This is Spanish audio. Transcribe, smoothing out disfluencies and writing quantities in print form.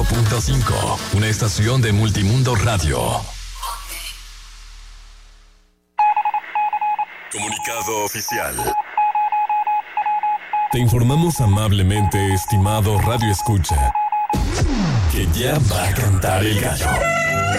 95.5, una estación de Multimundo Radio. Comunicado oficial. Te informamos amablemente, estimado Radio Escucha, que ya va a cantar el gallo.